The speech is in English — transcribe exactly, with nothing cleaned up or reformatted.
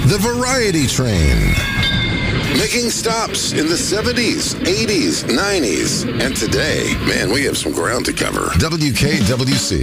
The Variety Train. Making stops in the seventies, eighties, nineties, and today. Man, we have some ground to cover. W K W C.